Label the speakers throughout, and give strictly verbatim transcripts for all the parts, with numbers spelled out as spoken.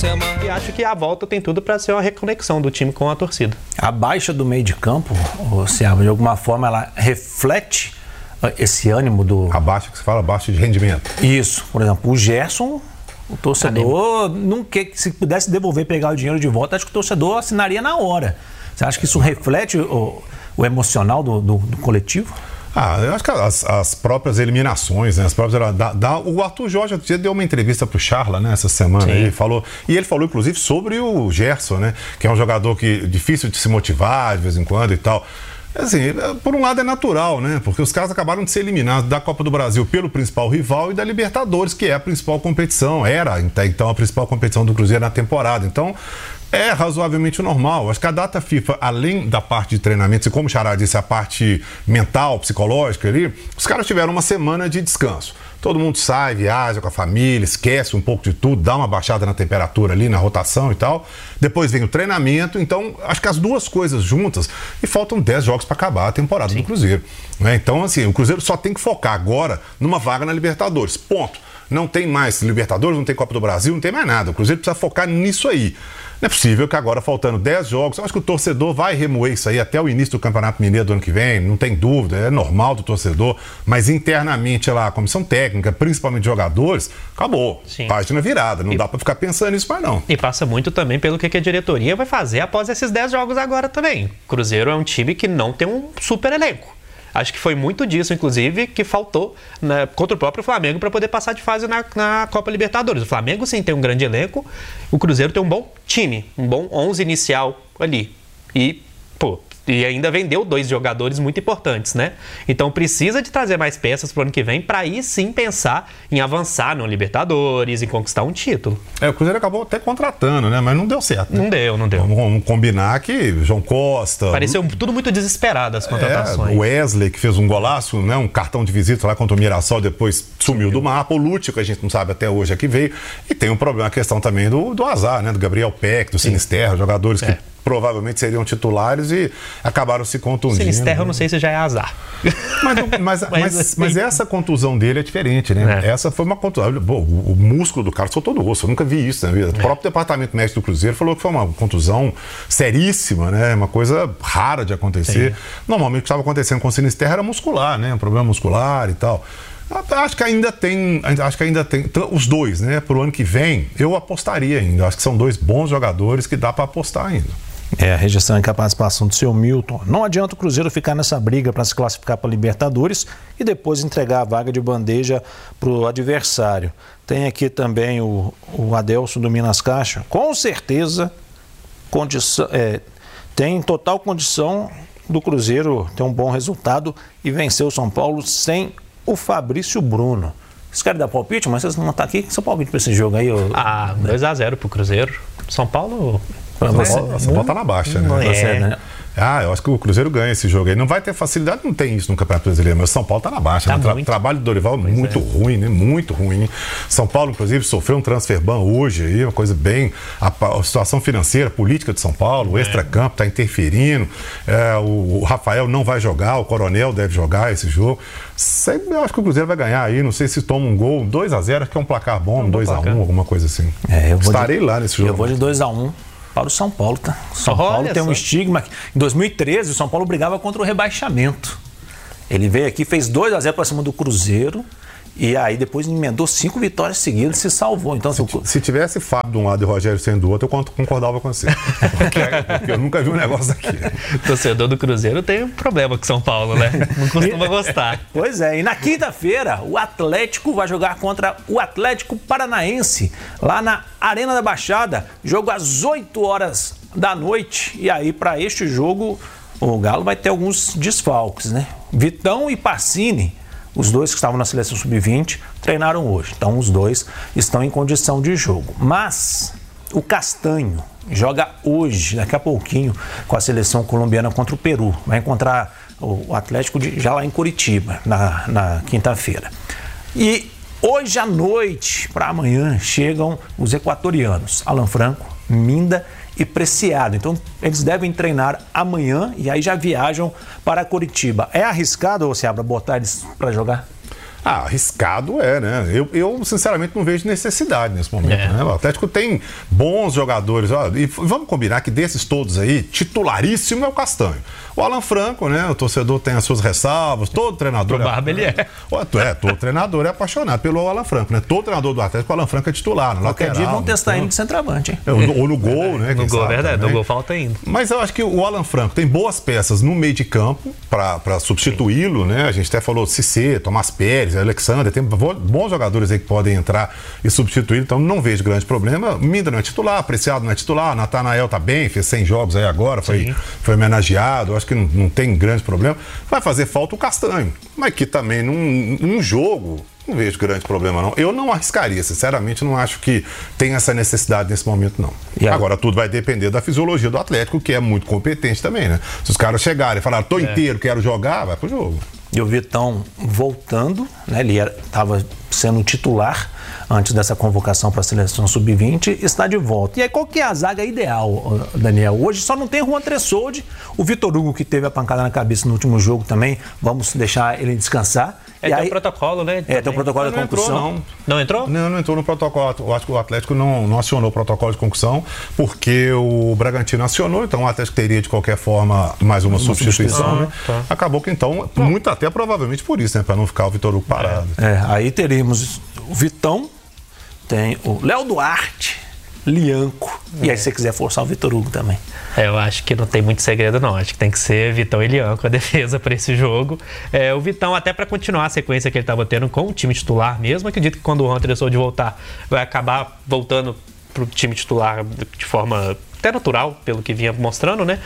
Speaker 1: semana.
Speaker 2: E acho que a volta tem tudo para ser uma reconexão do time com a torcida.
Speaker 3: A baixa do meio de campo, Seabra, de alguma forma, ela reflete esse ânimo do...
Speaker 4: A baixa que você fala, baixa de rendimento.
Speaker 3: Isso. Por exemplo, o Gerson, o torcedor, não quer, se pudesse devolver, pegar o dinheiro de volta, acho que o torcedor assinaria na hora. Você acha que isso reflete o, o emocional do, do, do coletivo?
Speaker 4: Ah, eu acho que as, as próprias eliminações, né? As próprias, da, da, o Arthur Jorge outro dia deu uma entrevista pro Charla, né? Essa semana. Ele falou, e ele falou, inclusive, sobre o Gerson, né? Que é um jogador que difícil de se motivar de vez em quando e tal. Assim, por um lado é natural, né? Porque os caras acabaram de ser eliminados da Copa do Brasil pelo principal rival e da Libertadores, que é a principal competição. Era, então, a principal competição do Cruzeiro na temporada. Então, é razoavelmente normal. Acho que a data FIFA, além da parte de treinamento, e como o Xará disse, a parte mental, psicológica ali, os caras tiveram uma semana de descanso. Todo mundo sai, viaja com a família, esquece um pouco de tudo, dá uma baixada na temperatura ali, na rotação e tal. Depois vem o treinamento. Então, acho que as duas coisas juntas, e faltam dez jogos para acabar a temporada Sim. do Cruzeiro. Né? Então, assim, o Cruzeiro só tem que focar agora numa vaga na Libertadores. Ponto. Não tem mais Libertadores, não tem Copa do Brasil, não tem mais nada. O Cruzeiro precisa focar nisso aí. Não é possível que agora, faltando dez jogos, eu acho que o torcedor vai remoer isso aí até o início do Campeonato Mineiro do ano que vem, não tem dúvida, é normal do torcedor, mas internamente lá, a comissão técnica, principalmente jogadores, acabou. Sim. Página virada, não e, dá pra ficar pensando nisso mais não.
Speaker 2: E passa muito também pelo que a diretoria vai fazer após esses dez jogos agora também. Cruzeiro é um time que não tem um super elenco. Acho que foi muito disso, inclusive, que faltou né, contra o próprio Flamengo para poder passar de fase na, na Copa Libertadores. O Flamengo, sim, tem um grande elenco. O Cruzeiro tem um bom time, um bom onze inicial ali. E, pô, e ainda vendeu dois jogadores muito importantes, né? Então precisa de trazer mais peças para o ano que vem para aí sim pensar em avançar no Libertadores, em conquistar um título.
Speaker 4: É, o Cruzeiro acabou até contratando, né? Mas não deu certo. Né?
Speaker 2: Não deu, não deu.
Speaker 4: Vamos, vamos combinar que João Costa...
Speaker 2: Pareceu tudo muito desesperado as contratações.
Speaker 4: É, o Wesley, que fez um golaço, né? Um cartão de visita lá contra o Mirassol, depois sumiu do mapa. O Lúcio, que a gente não sabe até hoje, é que veio. E tem um problema, a questão também do, do azar, né? Do Gabriel Peck, do Sinisterra, jogadores é. que... provavelmente seriam titulares e acabaram se contundindo.
Speaker 2: Sinisterra, eu não sei se já é azar.
Speaker 4: Mas, mas, mas, mas, assim... mas essa contusão dele é diferente, né? É. Essa foi uma contusão. Bom, o, o músculo do cara soltou do osso. Eu nunca vi isso na vida. É. O próprio departamento médico do Cruzeiro falou que foi uma contusão seríssima, né? Uma coisa rara de acontecer. Sim. Normalmente o que estava acontecendo com o Sinisterra era muscular, né? Um problema muscular e tal. Acho que ainda tem, acho que ainda tem os dois, né? Pro ano que vem, eu apostaria ainda. Acho que são dois bons jogadores que dá para apostar ainda.
Speaker 3: É, registrando aqui a participação do seu Milton. Não adianta o Cruzeiro ficar nessa briga para se classificar para a Libertadores e depois entregar a vaga de bandeja para o adversário. Tem aqui também o, o Adelson do Minas Caixa. Com certeza, condição, é, tem total condição do Cruzeiro ter um bom resultado e vencer o São Paulo sem o Fabrício Bruno. Vocês querem dar palpite, mas vocês não estão aqui. Que seu palpite para esse jogo aí? Eu...
Speaker 2: Ah, dois a zero pro Cruzeiro. São Paulo...
Speaker 4: São Paulo, São Paulo tá na baixa, né?
Speaker 2: Não é.
Speaker 3: né?
Speaker 4: Ah, eu acho que o Cruzeiro ganha esse jogo aí. Não vai ter facilidade, não tem isso no Campeonato Brasileiro, mas o São Paulo tá na baixa.
Speaker 2: Tá
Speaker 4: né? Tra-
Speaker 2: muito.
Speaker 4: Trabalho do Dorival pois muito é. ruim, né? Muito ruim. São Paulo, inclusive, sofreu um transfer ban hoje aí, uma coisa bem... A, a situação financeira, política de São Paulo, o é. extracampo tá interferindo. É, o, o Rafael não vai jogar, o Coronel deve jogar esse jogo. Sei, eu acho que o Cruzeiro vai ganhar aí, não sei se toma um gol, dois a zero, que é um placar bom, dois a um, alguma coisa assim.
Speaker 3: É, eu
Speaker 4: Estarei
Speaker 3: de,
Speaker 4: lá nesse jogo.
Speaker 3: Eu vou de dois a um. Para o São Paulo, tá? São
Speaker 2: Olha
Speaker 3: Paulo tem
Speaker 2: só.
Speaker 3: um estigma. Em dois mil e treze, o São Paulo brigava contra o rebaixamento. Ele veio aqui, fez dois a zero para cima do Cruzeiro e aí depois emendou cinco vitórias seguidas e se salvou. Então,
Speaker 4: se, se tivesse Fábio de um lado e Rogério sendo do outro, eu concordava com você. Porque, porque eu nunca vi um negócio daqui.
Speaker 2: O torcedor do Cruzeiro tem um problema com São Paulo, né? Não costuma gostar.
Speaker 3: Pois é, e na quinta-feira o Atlético vai jogar contra o Atlético Paranaense, lá na Arena da Baixada, jogo às oito horas da noite. E aí, para este jogo, o Galo vai ter alguns desfalques, né? Vitão e Pacini, os dois que estavam na seleção sub vinte, treinaram hoje. Então, os dois estão em condição de jogo. Mas o Castanho joga hoje, daqui a pouquinho, com a seleção colombiana contra o Peru. Vai encontrar o Atlético de, já lá em Curitiba, na, na quinta-feira. E hoje à noite, para amanhã, chegam os equatorianos, Alan Franco, Minda e Preciado. Então, eles devem treinar amanhã e aí já viajam para Curitiba. É arriscado, ou Seabra, botar eles para jogar?
Speaker 4: Ah, arriscado é, né? Eu, eu, sinceramente, não vejo necessidade nesse momento. É. Né? O Atlético tem bons jogadores. Ó, e vamos combinar que desses todos aí, titularíssimo é o Castanho. O Alan Franco, né? O torcedor tem as suas ressalvas, todo treinador...
Speaker 2: O Barba,
Speaker 4: é,
Speaker 2: ele é.
Speaker 4: É, todo treinador é apaixonado pelo Alan Franco, né? Todo treinador do Atlético, o Alan Franco é titular, no
Speaker 3: Qualquer
Speaker 4: lateral.
Speaker 3: dia vão testar
Speaker 4: então,
Speaker 3: ele de centroavante, hein?
Speaker 4: Ou no gol, né?
Speaker 2: No gol,
Speaker 4: sabe,
Speaker 2: verdade.
Speaker 4: também.
Speaker 2: No gol falta ainda.
Speaker 4: Mas eu acho que o Alan Franco tem boas peças no meio de campo para substituí-lo, né? A gente até falou Cissé, Tomás Pérez, Alexandre, tem bons jogadores aí que podem entrar e substituir, então não vejo grande problema. Minda não é titular, Preciado não é titular, Natanael tá bem, fez cem jogos aí agora, foi, foi homenageado, acho que não, não tem grande problema. Vai fazer falta o Castanho, mas que também num, num jogo não vejo grande problema não. Eu não arriscaria, sinceramente, não acho que tem essa necessidade nesse momento não. E agora tudo vai depender da fisiologia do Atlético, que é muito competente também, né? Se os caras chegarem e falarem, tô é. inteiro, quero jogar, vai pro jogo.
Speaker 3: E o Vitão voltando, né? Ele estava sendo titular antes dessa convocação para a seleção sub vinte, está de volta. E aí, qual que é a zaga ideal, Daniel? Hoje só não tem Juan Tressolde, o Vitor Hugo, que teve a pancada na cabeça no último jogo também, vamos deixar ele descansar.
Speaker 2: É,
Speaker 3: e
Speaker 2: tem
Speaker 3: aí,
Speaker 2: o protocolo, né?
Speaker 3: É, tem o protocolo de concussão.
Speaker 4: Entrou, não.
Speaker 2: não entrou?
Speaker 4: Não, não entrou no protocolo. Eu acho que o Atlético não, não acionou o protocolo de concussão, porque o Bragantino acionou, então o Atlético teria de qualquer forma mais uma, uma substituição. substituição né? ah, tá. Acabou que então, muito até provavelmente por isso, né? Para não ficar o Vitor Hugo parado.
Speaker 3: É, é, aí teríamos o Vitão, tem o Léo Duarte, Lianco, é. E aí se você quiser forçar o Vitor Hugo também.
Speaker 2: É, eu acho que não tem muito segredo não, acho que tem que ser Vitão e Lianco a defesa para esse jogo. É, o Vitão até para continuar a sequência que ele estava tendo com o time titular mesmo, acredito que quando o Juan Tressolde voltar vai acabar voltando para o time titular de forma até natural, pelo que vinha mostrando, né?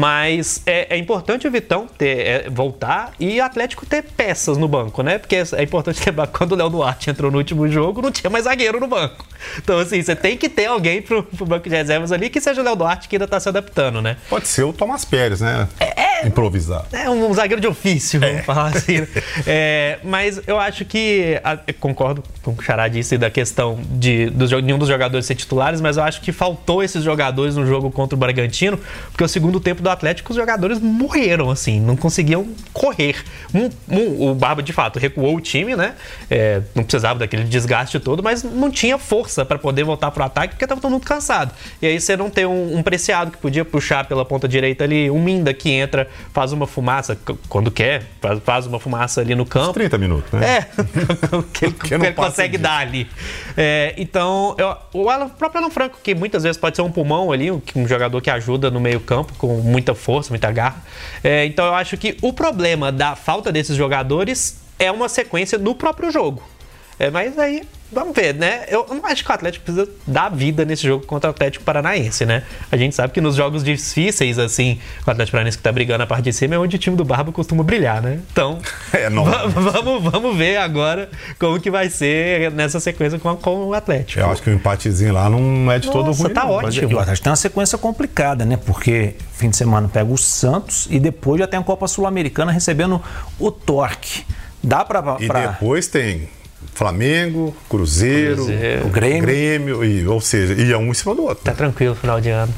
Speaker 2: Mas é, é importante o Vitão ter, é, voltar e o Atlético ter peças no banco, né? Porque é importante lembrar que quando o Léo Duarte entrou no último jogo, não tinha mais zagueiro no banco. Então, assim, você tem que ter alguém pro, pro banco de reservas ali que seja o Léo Duarte, que ainda tá se adaptando, né?
Speaker 4: Pode ser o Tomás Pérez, né?
Speaker 2: É,
Speaker 4: improvisar.
Speaker 2: É um, um zagueiro de ofício, vamos é. falar assim. É, mas eu acho que, a, eu concordo com o Xará disse da questão de dos, nenhum dos jogadores ser titulares, mas eu acho que faltou esses jogadores no jogo contra o Bragantino, porque o segundo tempo do Atlético os jogadores morreram, assim, não conseguiam correr. Um, um, o Barba, de fato, recuou o time, né? É, não precisava daquele desgaste todo, mas não tinha força para poder voltar pro ataque, porque estava todo mundo cansado. E aí você não tem um, um Preciado que podia puxar pela ponta direita ali, um Minda que entra, faz uma fumaça quando quer, faz, faz uma fumaça ali no campo. Uns
Speaker 4: trinta minutos, né?
Speaker 2: É, o que ele, que ele consegue disso. dar ali. É, então, eu, o, Alan, o próprio Alan Franco, que muitas vezes pode ser um pulmão ali, um, um jogador que ajuda no meio campo com muita força, muita garra. É, então eu acho que o problema da falta desses jogadores é uma sequência no próprio jogo. É, mas aí, vamos ver, né? Eu não acho que o Atlético precisa dar vida nesse jogo contra o Atlético Paranaense, né? A gente sabe que nos jogos difíceis, assim, o Atlético Paranaense que tá brigando a parte de cima é onde o time do Barba costuma brilhar, né? Então, é, vamos, vamos ver agora como que vai ser nessa sequência com, com o Atlético.
Speaker 4: Eu acho que o empatezinho lá não é de todo ruim.
Speaker 2: Tá ótimo.
Speaker 3: O Atlético tem uma sequência complicada, né? Porque fim de semana pega o Santos e depois já tem a Copa Sul-Americana recebendo o Torque. Dá pra... pra...
Speaker 4: E depois tem... Flamengo, Cruzeiro,
Speaker 2: Cruzeiro.
Speaker 3: O Grêmio,
Speaker 4: Grêmio e, ou seja, ia um em cima do outro.
Speaker 2: Tá tranquilo final de ano.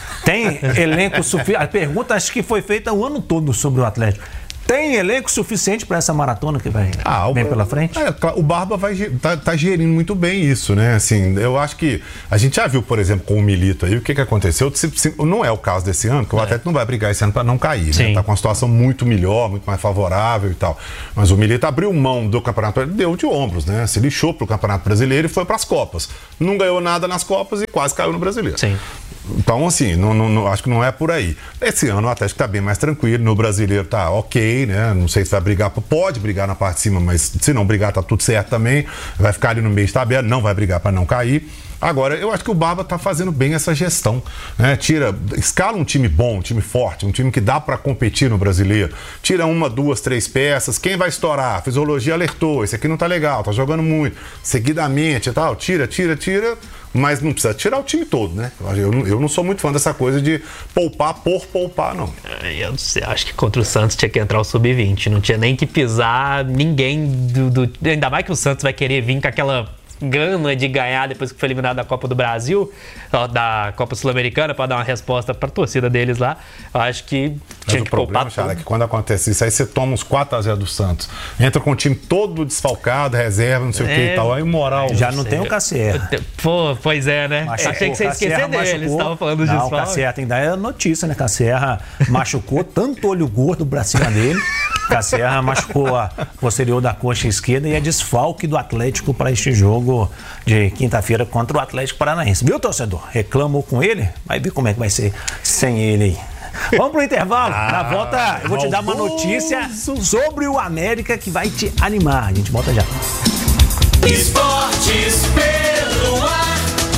Speaker 3: Tem elenco suficiente? A pergunta acho que foi feita o ano todo sobre o Atlético. Tem elenco suficiente para essa maratona que vai
Speaker 4: ah,
Speaker 3: vem
Speaker 4: o,
Speaker 3: pela frente?
Speaker 4: É, o Barba vai tá, tá gerindo muito bem isso, né? Assim, eu acho que a gente já viu, por exemplo, com o Milito aí, o que que aconteceu? Se, se, não é o caso desse ano, porque é. o Atlético não vai brigar esse ano para não cair, né? Tá com uma situação muito melhor, muito mais favorável e tal. Mas o Milito abriu mão do Campeonato, ele deu de ombros, né? Se lixou pro Campeonato Brasileiro e foi para as Copas. Não ganhou nada nas Copas e quase caiu no Brasileiro. Sim. Então, assim, não, não, acho que não é por aí. Esse ano o Atlético está bem mais tranquilo, no Brasileiro tá ok, né? Não sei se vai brigar, pode brigar na parte de cima, mas se não brigar tá tudo certo também. Vai ficar ali no meio de tabela, não vai brigar para não cair. Agora, eu acho que o Barba tá fazendo bem essa gestão, né? Tira, escala um time bom, um time forte, um time que dá para competir no Brasileiro. Tira uma, duas, três peças. Quem vai estourar? A fisiologia alertou, esse aqui não tá legal, tá jogando muito, seguidamente e tal. Tira, tira, tira. Mas não precisa tirar o time todo, né? Eu não, eu não sou muito fã dessa coisa de poupar por poupar, não.
Speaker 2: Eu não sei, acho que contra o Santos tinha que entrar o sub vinte. Não tinha nem que pisar ninguém do, do... Ainda mais que o Santos vai querer vir com aquela gana de ganhar depois que foi eliminado da Copa do Brasil, da Copa Sul-Americana, para dar uma resposta para a torcida deles lá. Eu acho que
Speaker 4: Mas
Speaker 2: tinha
Speaker 4: o
Speaker 2: que
Speaker 4: problema,
Speaker 2: poupar
Speaker 4: Charles, é que quando acontece isso, aí você toma uns quatro a zero do Santos. Entra com o time todo desfalcado, reserva, não sei é, o que e tal. Aí moral.
Speaker 3: Já não tem o Cassier.
Speaker 2: Pô, pois é, né?
Speaker 3: Machucou.
Speaker 2: Achei que você ia esquecer dele. Eles estavam falando disso.
Speaker 3: Não, o Cassier tem que dar notícia, né? Cassier machucou tanto olho gordo pra cima dele. Cassier machucou a posterior da coxa esquerda e é desfalque do Atlético para este jogo de quinta-feira contra o Atlético Paranaense. Viu, torcedor? Reclamou com ele? Vai ver como é que vai ser sem ele aí. Vamos pro intervalo. Ah, Na volta eu vou te dar uma notícia sobre o América que vai te animar. A gente volta já.
Speaker 1: Esportes pelo ar.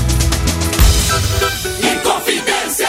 Speaker 1: Inconfidência.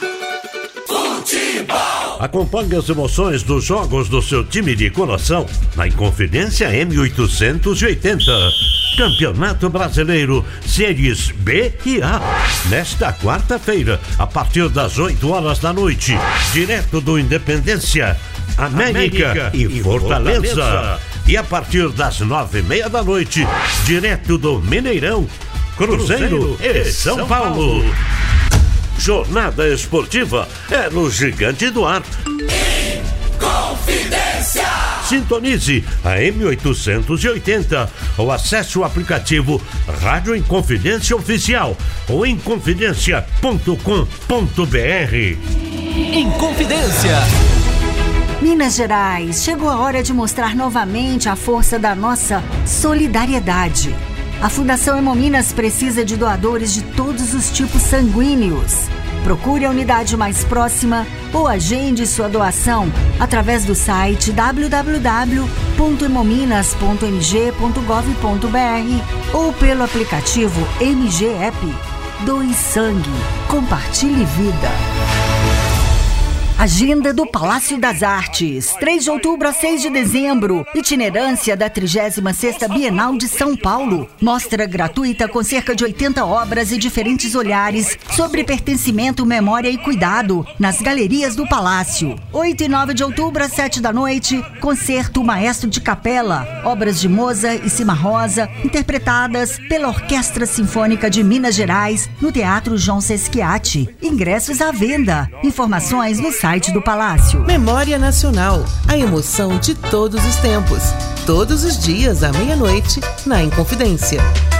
Speaker 1: Futebol.
Speaker 5: Acompanhe as emoções dos jogos do seu time de coração na Inconfidência M oitocentos e oitenta. Campeonato Brasileiro, séries B e A. Nesta quarta-feira, a partir das oito horas da noite, direto do Independência, América, América e, e Fortaleza. Fortaleza. E a partir das nove e meia da noite, direto do Mineirão, Cruzeiro, Cruzeiro e São, São Paulo. Paulo. Jornada esportiva é no Gigante do Ar.
Speaker 1: Inconfidência.
Speaker 5: Sintonize a M oitocentos e oitenta ou acesse o aplicativo Rádio Inconfidência Oficial ou inconfidência ponto com ponto br.
Speaker 1: Inconfidência.
Speaker 6: Minas Gerais, chegou a hora de mostrar novamente a força da nossa solidariedade. A Fundação Hemominas precisa de doadores de todos os tipos sanguíneos. Procure a unidade mais próxima ou agende sua doação através do site w w w ponto hemominas ponto m g ponto gov ponto br ou pelo aplicativo M G App. Doe sangue. Compartilhe vida. Agenda do Palácio das Artes, três de outubro a seis de dezembro, itinerância da trigésima sexta Bienal de São Paulo, mostra gratuita com cerca de oitenta obras e diferentes olhares sobre pertencimento, memória e cuidado, nas galerias do Palácio. oito e nove de outubro às sete da noite, concerto Maestro de Capela, obras de Mozart e Cimarosa, interpretadas pela Orquestra Sinfônica de Minas Gerais, no Teatro João Sesquiati. Ingressos à venda. Informações no site site do Palácio.
Speaker 7: Memória Nacional, a emoção de todos os tempos. Todos os dias à meia-noite, na Inconfidência.